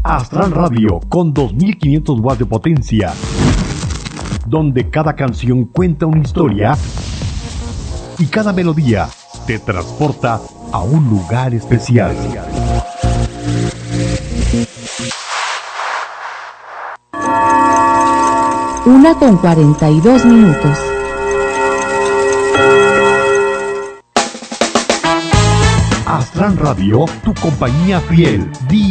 Astral Radio con 2500 watts de potencia, donde cada canción cuenta una historia y cada melodía te transporta a un lugar especial. 1:42. Astral Radio, tu compañía fiel.